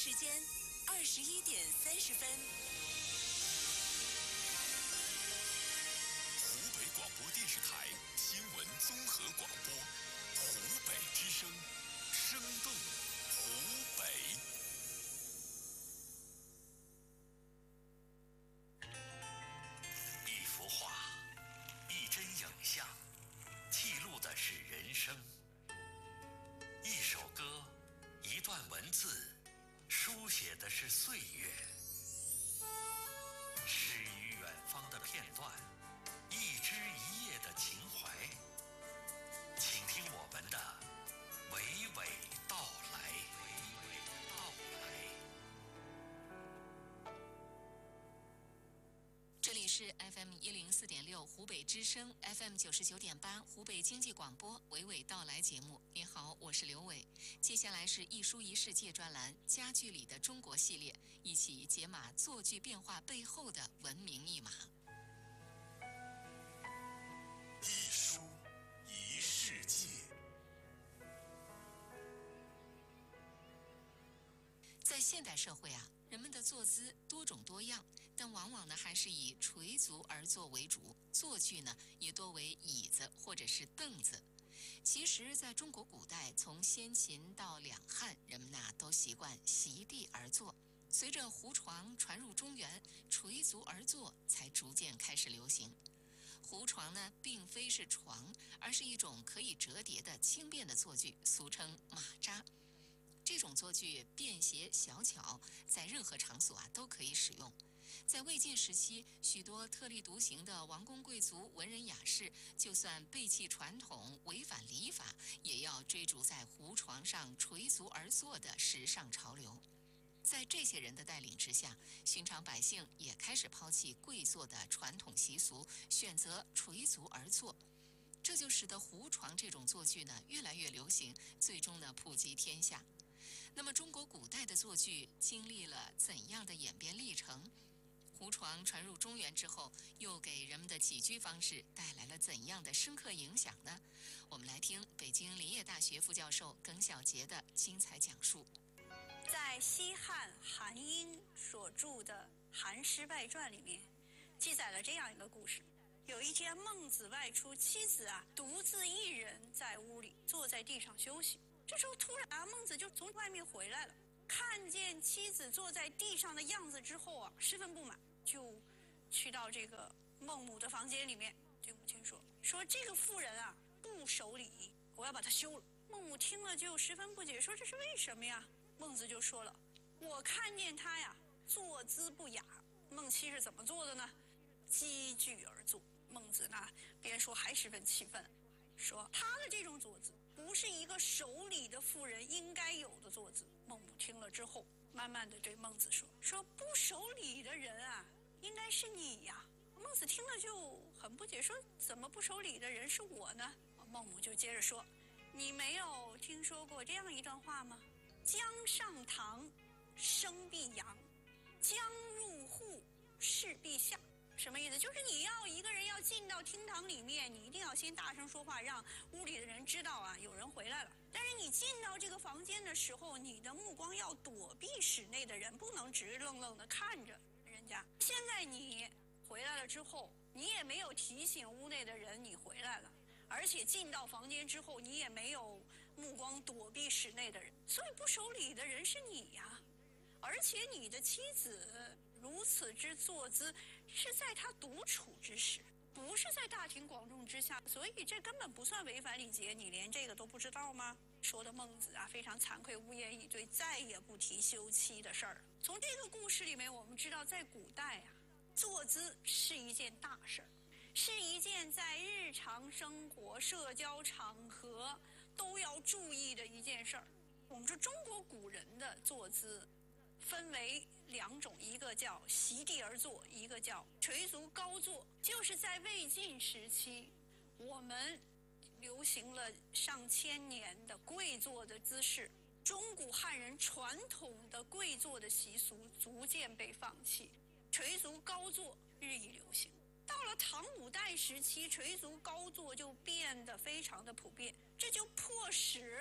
时间21:30。 湖北广播电视台新闻综合广播，湖北之声，生动湖北。一幅画，一帧影像，记录的是人生；一首歌，一段文字，书写的是岁月。诗与远方的片段，一枝一叶的情怀，请听我们的娓娓道来。 这里是 FM104.6 湖北之声 FM99.8 湖北经济广播娓娓道来节目。你好，我是刘伟。接下来是一书一世界专栏家具里的中国系列，一起解码座具变化背后的文明密码。 一书一世界。 在现代社会啊，人们的坐姿多种多样，但往往呢还是以垂足而坐为主，坐具呢也多为椅子或者是凳子。其实在中国古代，从先秦到两汉，人们都习惯席地而坐。随着胡床传入中原，垂足而坐才逐渐开始流行。胡床呢并非是床，而是一种可以折叠的轻便的坐具，俗称马扎。这种坐具便携小巧，在任何场所都可以使用。在魏晋时期，许多特立独行的王公贵族、文人雅士，就算背弃传统、违反礼法，也要追逐在胡床上垂足而坐的时尚潮流。在这些人的带领之下，寻常百姓也开始抛弃跪坐的传统习俗，选择垂足而坐。这就使得胡床这种坐具越来越流行，最终普及天下。那么中国古代的坐具经历了怎样的演变历程？胡床传入中原之后，又给人们的起居方式带来了怎样的深刻影响呢？我们来听北京林业大学副教授耿晓杰的精彩讲述。 在西汉韩英所著的《韩诗外传》里面，记载了这样一个故事。有一天，孟子外出，妻子独自一人在屋里坐在地上休息。这时候突然孟子就从外面回来了，看见妻子坐在地上的样子之后十分不满，就去到这个孟母的房间里面，对母亲说这个妇人不守礼仪，我要把她休了。孟母听了就十分不解，说这是为什么呀？孟子就说了，我看见她坐姿不雅。孟妻是怎么做的呢？积聚而坐。孟子边说还十分气愤，说他的这种坐姿不是一个守礼的妇人应该有的坐姿。孟母听了之后，慢慢的对孟子说不守礼的人应该是你呀。孟子听了就很不解，说怎么不守礼的人是我呢？孟母就接着说，你没有听说过这样一段话吗？将上堂，声必扬；将入户，事必下。什么意思？就是你一个人要进到厅堂里面，你一定要先大声说话，让屋里的人知道有人回来了。但是你进到这个房间的时候，你的目光要躲避室内的人，不能直愣愣的看着人家。现在你回来了之后，你也没有提醒屋内的人你回来了，而且进到房间之后，你也没有目光躲避室内的人，所以不守礼的人是你呀。而且你的妻子如此之坐姿，是在她独处之时，不是在大庭广众之下，所以这根本不算违反礼节，你连这个都不知道吗？说的孟子非常惭愧，无言以对，再也不提休妻的事儿。从这个故事里面，我们知道在古代坐姿是一件大事儿，是一件在日常生活、社交场合都要注意的一件事儿。我们说中国古人的坐姿分为两种，一个叫席地而坐，一个叫垂足高坐。就是在魏晋时期，我们流行了上千年的跪坐的姿势，中古汉人传统的跪坐的习俗逐渐被放弃，垂足高坐日益流行。到了唐五代时期，垂足高坐就变得非常的普遍，这就迫使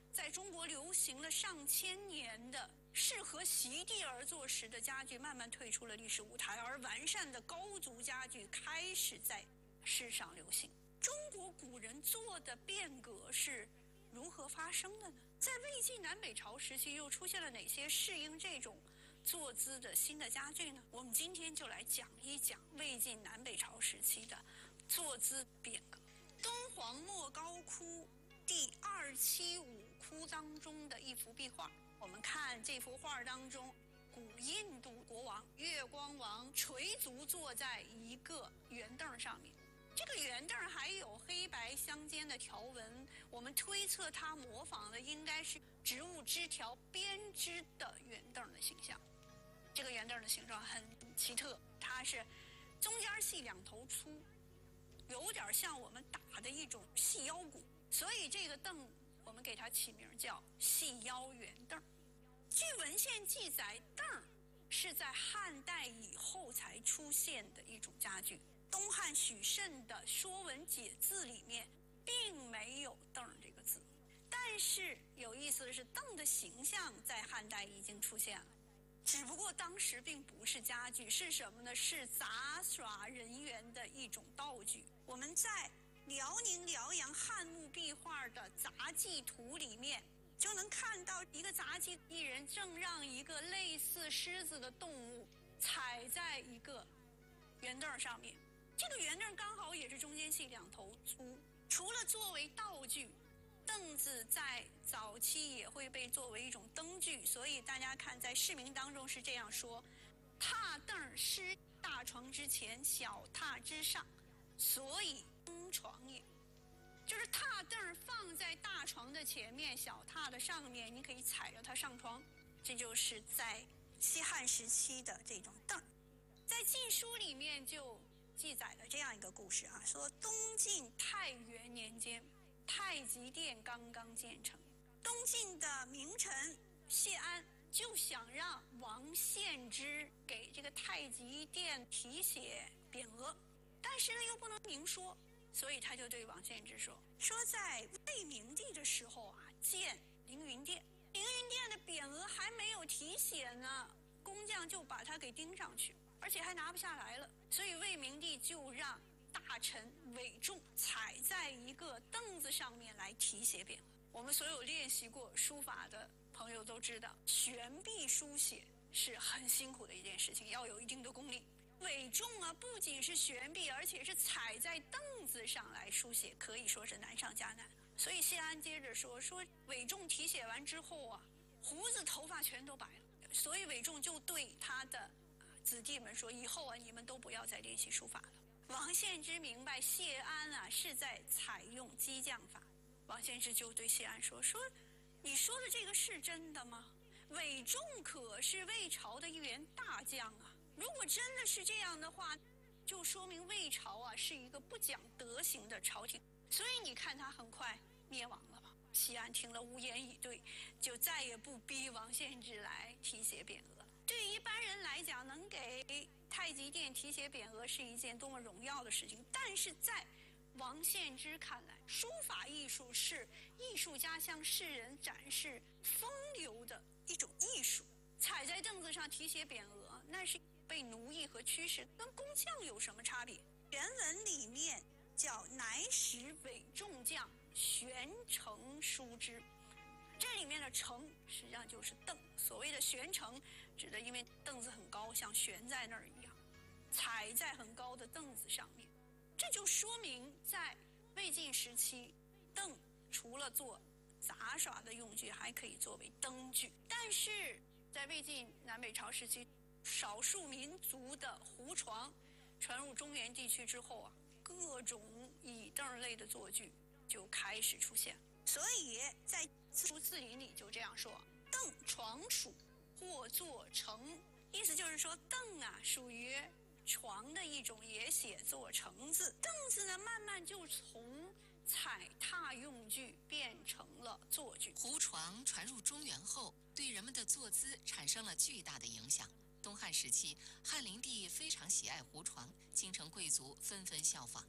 在中国流行了上千年的适合席地而坐时的家具慢慢退出了历史舞台，而完善的高足家具开始在世上流行。中国古人做的变革是如何发生的呢？在魏晋南北朝时期又出现了哪些适应这种坐姿的新的家具呢？我们今天就来讲一讲魏晋南北朝时期的坐姿变革。敦煌莫高窟第275窟当中的一幅壁画，我们看这幅画当中，古印度国王月光王垂足坐在一个圆凳上面，这个圆凳还有黑白相间的条纹，我们推测它模仿的应该是植物枝条编织的圆凳的形象。这个圆凳的形状很奇特，它是中间细两头粗，有点像我们打的一种细腰鼓，所以这个凳我们给它起名叫细腰圆凳。据文献记载，凳是在汉代以后才出现的一种家具。东汉许慎的《说文解字》里面并没有凳这个字，但是有意思的是，凳的形象在汉代已经出现了，只不过当时并不是家具，是什么呢？是杂耍人员的一种道具。我们在辽宁辽阳汉墓壁画的杂技图里面就能看到一个杂技艺人正让一个类似狮子的动物踩在一个圆凳上面，这个圆凳刚好也是中间细两头粗。除了作为道具，凳子在早期也会被作为一种灯具，所以大家看在市民当中是这样说：榻凳施大床之前，小榻之上，所以灯床也。就是榻凳放在大床的前面，小榻的上面，你可以踩着它上床。这就是在西汉时期的这种凳。在《晋书》里面就记载了这样一个故事啊，说东晋太元年间，太极殿刚刚建成，东晋的名臣谢安就想让王献之给这个太极殿题写匾额，但是呢又不能明说，所以他就对王献之说在魏明帝的时候啊，建凌云殿，凌云殿的匾额还没有题写呢，工匠就把它给钉上去，而且还拿不下来了，所以魏明帝就让大臣韦仲踩在一个凳子上面来题写匾额。我们所有练习过书法的朋友都知道，悬臂书写是很辛苦的一件事情，要有一定的功力。韦仲啊，不仅是悬臂，而且是踩在凳子上来书写，可以说是难上加难。所以谢安接着说韦仲题写完之后啊，胡子头发全都白了，所以韦仲就对他的子弟们说，以后啊你们都不要再练习书法了。王献之明白谢安啊是在采用激将法，王献之就对谢安说你说的这个是真的吗？韦仲可是魏朝的一员大将啊，如果真的是这样的话，就说明魏朝啊是一个不讲德行的朝廷，所以你看他很快灭亡了吧。谢安听了无言以对，就再也不逼王献之来题写匾额。对于一般人来讲，能给太极殿题写匾额是一件多么荣耀的事情，但是在王献之看来，书法艺术是艺术家向世人展示风流的一种艺术，踩在凳子上题写匾额，那是被奴役和驱使，跟工匠有什么差别？原文里面叫乃使韦仲将悬城书之，这里面的城实际上就是凳，所谓的悬城指的因为凳子很高，像悬在那儿一样，踩在很高的凳子上面。这就说明在魏晋时期，凳除了做杂耍的用具，还可以作为灯具。但是在魏晋南北朝时期，少数民族的胡床传入中原地区之后啊，各种椅凳类的坐具就开始出现。所以在字书字林里就这样说：凳床属，或作成。意思就是说，凳啊属于床的一种，也写作成字。凳子呢，慢慢就从踩踏用具变成了坐具。 胡床传入中原后，对人们的坐姿产生了巨大的影响。东汉时期，汉灵帝非常喜爱胡床，京城贵族纷纷效仿。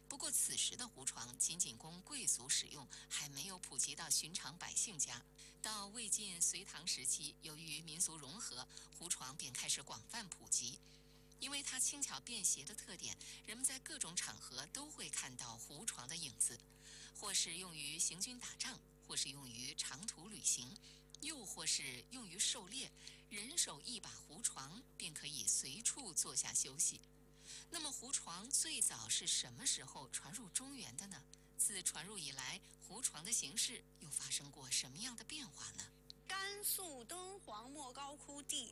不过此时的胡床仅仅供贵族使用，还没有普及到寻常百姓家。到魏晋隋唐时期，由于民族融合，胡床便开始广泛普及。因为它轻巧便携的特点，人们在各种场合都会看到胡床的影子，或是用于行军打仗，或是用于长途旅行，又或是用于狩猎。人手一把胡床，便可以随处坐下休息。那么胡床最早是什么时候传入中原的呢？自传入以来，胡床的形式又发生过什么样的变化呢？ 甘肃敦煌莫高窟第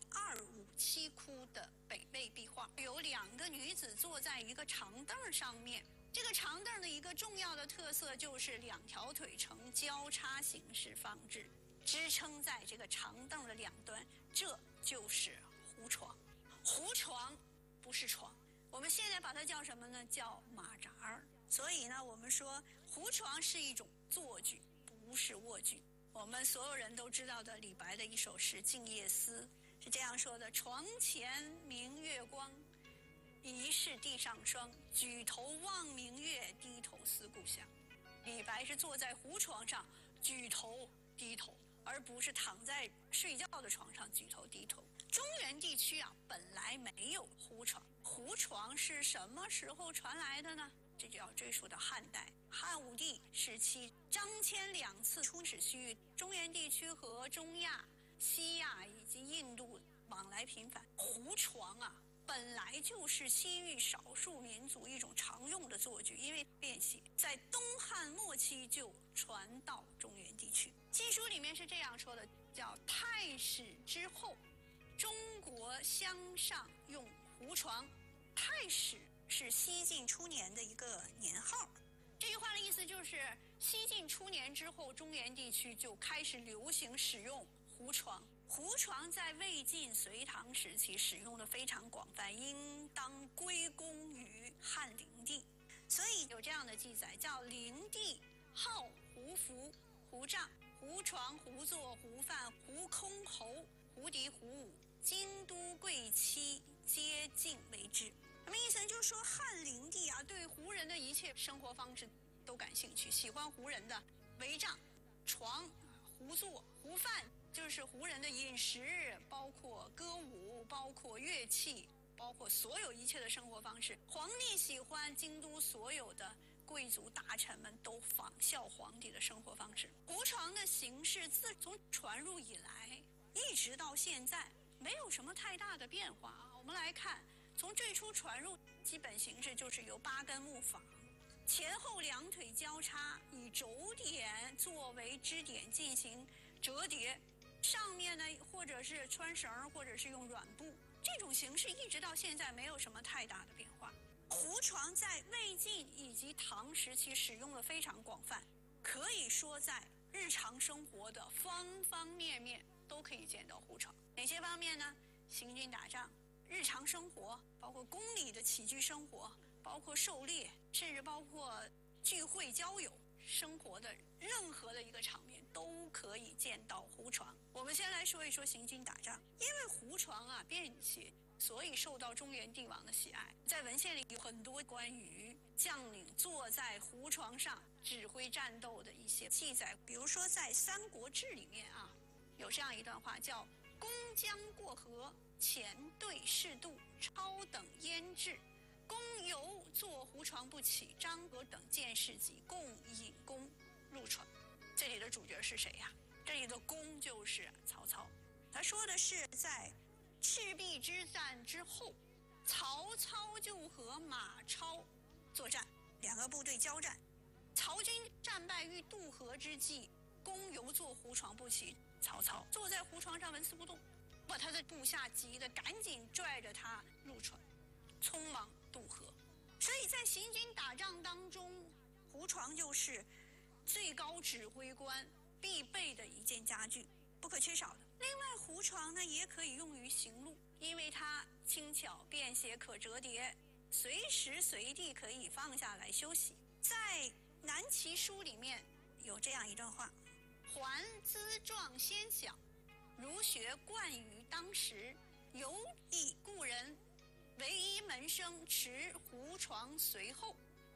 257窟的北背壁画，有2个女子坐在一个长凳上面。这个长凳的一个重要的特色就是2条腿呈交叉形式放置，支撑在这个长凳的2端，这就是胡床。胡床不是床，我们现在把它叫什么呢？叫马扎儿。所以呢，我们说胡床是一种坐具，不是卧具。我们所有人都知道的李白的一首诗《静夜思》是这样说的：床前明月光，疑是地上霜。举头望明月，低头思故乡。李白是坐在胡床上举头低头，而不是躺在睡觉的床上举头低头。中原地区啊，本来没有胡床。胡床是什么时候传来的呢？这就要追溯到汉代，汉武帝时期，张骞2次出使西域，中原地区和中亚、西亚以及印度往来频繁。胡床啊，本来就是西域少数民族一种常用的坐具，因为便携，在东汉末期就传到中原地区。记书里面是这样说的，叫太史之后，中国乡上用胡床。太史是西晋初年的一个年号。这句话的意思就是西晋初年之后，中原地区就开始流行使用胡床。胡床在魏晋隋唐时期使用的非常广泛，应当归功于汉灵帝。所以有这样的记载，叫灵帝好胡服、胡帐、胡床、胡坐、胡饭、胡箜篌、胡笛、胡舞，京都贵戚皆敬为之。什么意思呢？就是说汉灵帝啊，对胡人的一切生活方式都感兴趣，喜欢胡人的帷帐、床、胡坐、胡饭，就是胡人的饮食，包括歌舞，包括乐器，包括所有一切的生活方式。皇帝喜欢，京都所有的贵族大臣们都仿效皇帝的生活方式。胡床的形式自从传入以来，一直到现在，没有什么太大的变化。我们来看。从最初传入，基本形式就是由8根木枋，前后2腿交叉，以轴点作为支点进行折叠，上面呢或者是穿绳，或者是用软布。这种形式一直到现在没有什么太大的变化。胡床在魏晋以及唐时期使用的非常广泛，可以说在日常生活的方方面面都可以见到胡床。哪些方面呢？行军打仗。日常生活，包括宫里的起居生活，包括狩猎，甚至包括聚会交友，生活的任何的一个场面都可以见到胡床。我们先来说一说行军打仗，因为胡床啊便携，所以受到中原帝王的喜爱。在文献里有很多关于将领坐在胡床上指挥战斗的一些记载，比如说在《三国志》里面啊，有这样一段话，叫公将过河，前队士渡，超等焉至，公犹坐胡床不起，张合等见事急，共引弓入床。这里的主角是谁呀？这里的公就是曹操。他说的是在赤壁之战之后，曹操就和马超作战，2个部队交战，曹军战败于渡河之际，公犹坐胡床不起，曹操坐在胡床上纹丝不动，把他的部下急得赶紧拽着他入船，匆忙渡河。所以在行军打仗当中，胡床就是最高指挥官必备的一件家具，不可缺少的。另外，胡床呢也可以用于行路，因为它轻巧便携，可折叠，随时随地可以放下来休息。在《南齐书》里面有这样一段话：还资壮先小，儒学惯于当时，有以故人，唯一门生持胡床随后，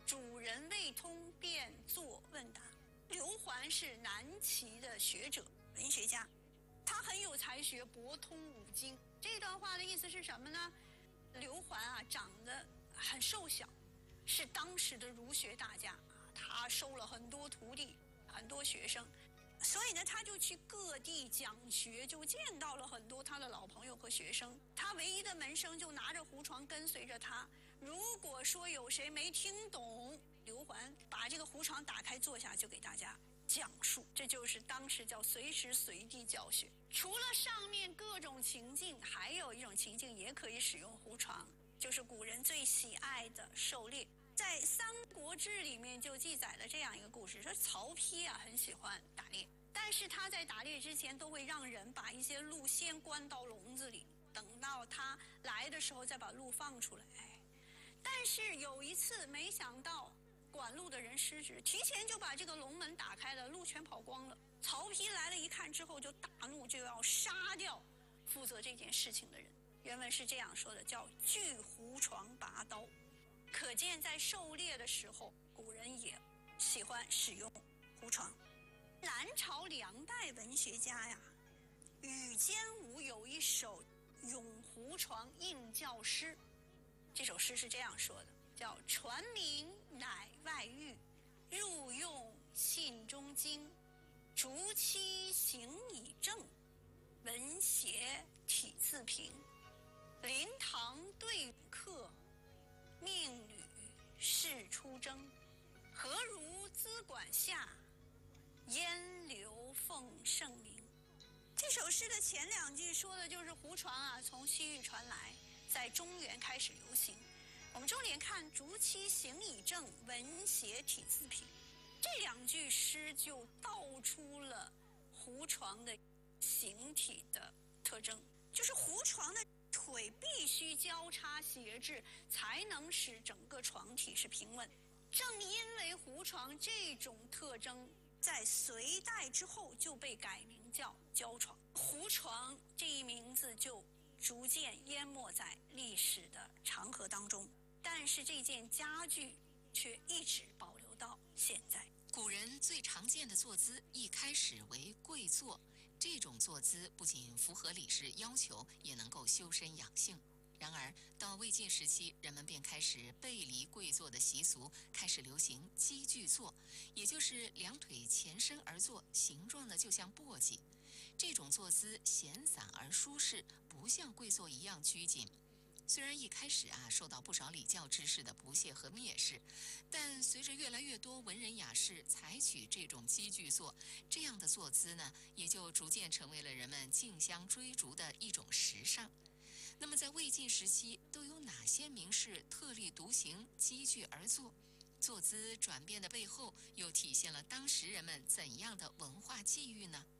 主人未通，便作问答。刘环是南齐的学者、文学家，他很有才学，博通五经。这段话的意思是什么呢？刘环啊，长得很瘦小，是当时的儒学大家啊，他收了很多徒弟，很多学生，所以呢，他就去各地讲学，就见到了很多他的老朋友和学生。他唯一的门生就拿着胡床跟随着他。如果说有谁没听懂，刘环把这个胡床打开坐下，就给大家讲述。这就是当时叫随时随地教学。除了上面各种情境，还有一种情境也可以使用胡床，就是古人最喜爱的狩猎。在《三国志》里面就记载了这样一个故事，说曹丕啊很喜欢打猎，但是他在打猎之前都会让人把一些鹿先关到笼子里，等到他来的时候再把鹿放出来。但是有一次没想到管路的人失职，提前就把这个笼门打开了，鹿全跑光了。曹丕来了一看之后就大怒，就要杀掉负责这件事情的人。原文是这样说的，叫锯胡床拔刀。可见在狩猎的时候，古人也喜欢使用胡床。南朝梁代文学家呀，宇坚吾有一首《咏胡床应教诗》，这首诗是这样说的，叫传名乃外御，入用信中经，竹期行以正，文协体自平。灵堂对永客，命女事出征。何如资管下，烟流奉圣明。这首诗的前两句说的就是胡床啊，从西域传来，在中原开始流行。我们重点看竹期行以正，文协体自平。这两句诗就道出了胡床的形体的特征，就是胡床的腿必须交叉斜置，才能使整个床体是平稳。正因为胡床这种特征，在隋代之后就被改名叫胶床，胡床这一名字就逐渐淹没在历史的长河当中。但是这件家具却一直保留到现在。 古人最常见的坐姿一开始为跪坐，这种坐姿不仅符合礼制要求，也能够修身养性。然而到魏晋时期，人们便开始背离跪坐的习俗，开始流行鸡具坐，也就是两腿前伸而坐，形状呢就像簸箕。这种坐姿闲散而舒适，不像跪坐一样拘谨。虽然一开始受到不少礼教之士的不屑和蔑视，但随着越来越多文人雅士采取这种鸡具坐，这样的坐姿呢，也就逐渐成为了人们竞相追逐的一种时尚。那么在魏晋时期，都有哪些名士特立独行，鸡具而坐？坐姿转变的背后，又体现了当时人们怎样的文化际遇呢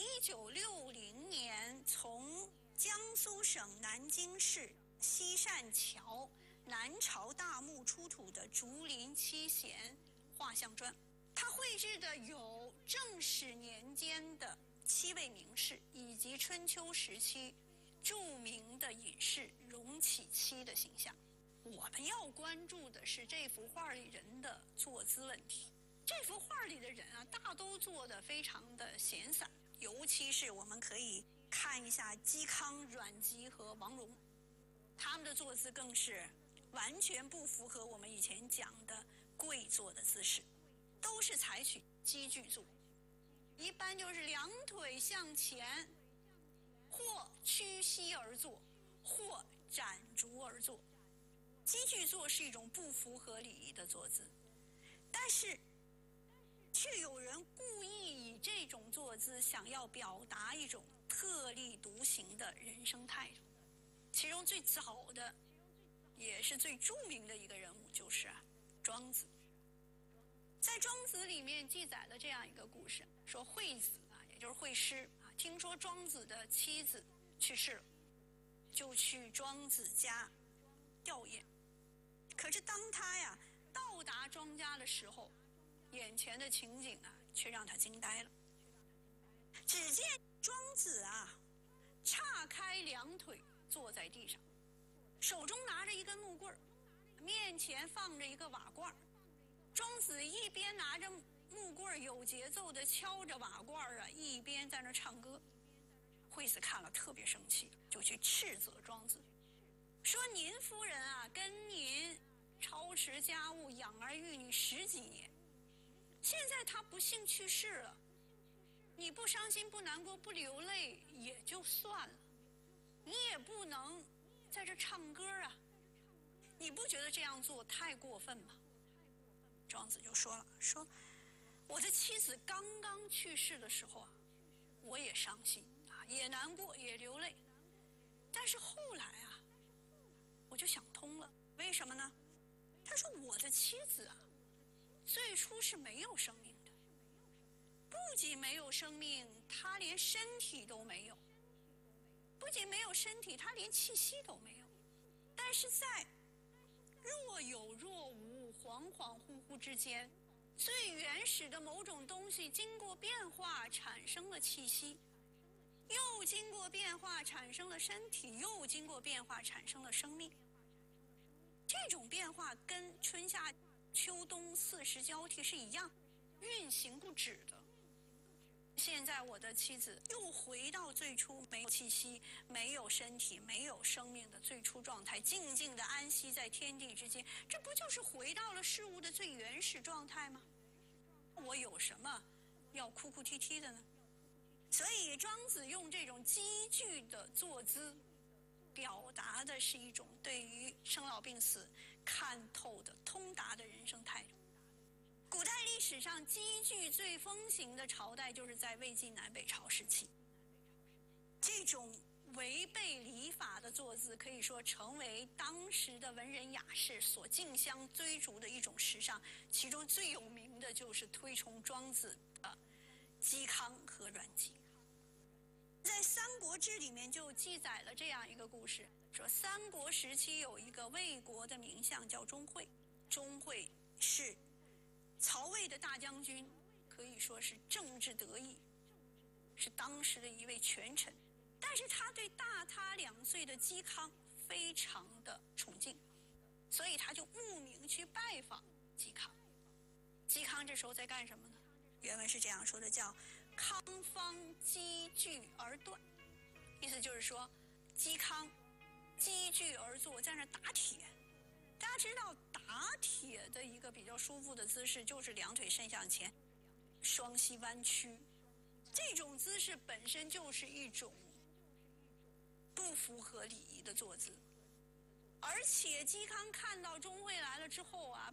？1960年，从江苏省南京市西善桥南朝大墓出土的竹林七贤画像砖，它绘制的有正史年间的7位名士，以及春秋时期著名的隐士荣启期的形象。我们要关注的是这幅画里人的坐姿问题。这幅画里的人大都坐得非常的闲散，尤其是我们可以看一下嵇康、阮籍和王戎，他们的坐姿更是完全不符合我们以前讲的跪坐的姿势，都是采取鸡具坐，一般就是两腿向前，或屈膝而坐，或展足而坐。鸡具坐是一种不符合礼仪的坐姿，但是却有人故意以这种坐姿想要表达一种特立独行的人生态度。其中最早的也是最著名的一个人物就是庄子。在庄子里面记载了这样一个故事，说惠子也就是惠施听说庄子的妻子去世了，就去庄子家吊唁。可是当他到达庄家的时候，眼前的情景却让他惊呆了。只见庄子岔开两腿坐在地上，手中拿着一根木棍，面前放着一个瓦罐， 庄子一边拿着木棍有节奏的敲着瓦罐啊，一边在那唱歌。惠子看了特别生气，就去斥责庄子，说您夫人啊，跟您操持家务养儿育女10几年，现在她不幸去世了，你不伤心不难过不流泪也就算了，你也不能在这唱歌啊，你不觉得这样做太过分吗？庄子就说了，说我的妻子刚刚去世的时候啊，我也伤心啊，也难过也流泪，但是后来啊，我就想通了，为什么呢？他说我的妻子啊，最初是没有生命的，不仅没有生命，她连身体都没有，不仅没有身体，她连气息都没有，但是在若有若无、恍恍惚惚之间，最原始的某种东西经过变化产生了气息，又经过变化产生了身体，又经过变化产生了生命。这种变化跟春夏秋冬4时交替是一样，运行不止的。现在我的妻子又回到最初没有气息、没有身体、没有生命的最初状态，静静地安息在天地之间，这不就是回到了事物的最原始状态吗？我有什么要哭哭啼啼的呢？所以庄子用这种积聚的坐姿，表达的是一种对于生老病死看透的通达的人生态度。古代历史上积聚最风行的朝代就是在魏晋南北朝时期，这种违背礼法的坐姿可以说成为当时的文人雅士所竞相追逐的一种时尚，其中最有名的就是推崇庄子的嵇康和阮籍。在《三国志》里面就记载了这样一个故事，说三国时期有一个魏国的名相叫钟会，钟会是曹魏的大将军，可以说是政治得意，是当时的一位权臣，但是他对大他2岁的嵇康非常的崇敬，所以他就慕名去拜访嵇康。嵇康这时候在干什么呢？原文是这样说的，叫康方积聚而断，意思就是说嵇康积聚而坐，在那打铁。大家知道打铁的一个比较舒服的姿势就是2腿伸向前，双膝弯曲，这种姿势本身就是一种不符合礼仪的坐姿。而且嵇康看到钟会来了之后啊，